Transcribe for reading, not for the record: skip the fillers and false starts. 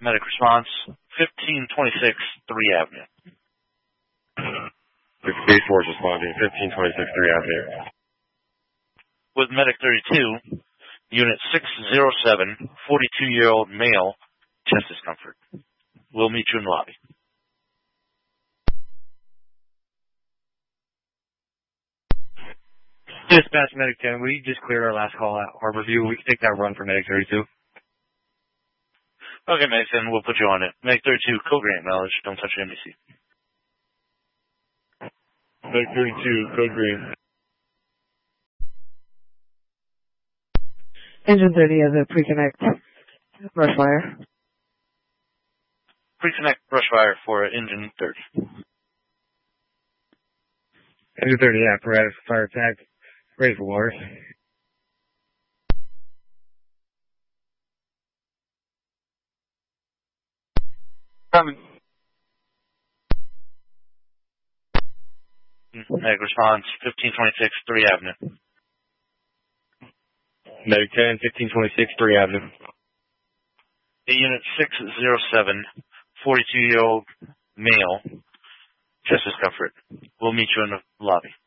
Medic response, 1526 3 Avenue. 6 Force responding, 1526 3 Avenue. With Medic 32, Unit 607, 42-year-old male, chest discomfort. We'll meet you in the lobby. Dispatch Medic 10, we just cleared our last call at Harborview. We can take that run for Medic 32. Okay, Medic 10, we'll put you on it. Medic 32, code green acknowledge. Don't touch your NBC. Medic 32, code green. Engine 30 has a pre-connect brush fire. Pre-connect brush fire for engine 30. Engine 30, yeah, apparatus fire attack. Ready for water. Coming. Medic response, 1526 3 Avenue. Medic 10, 1526 3 Avenue. Unit 607, 42-year-old male, chest discomfort. We'll meet you in the lobby.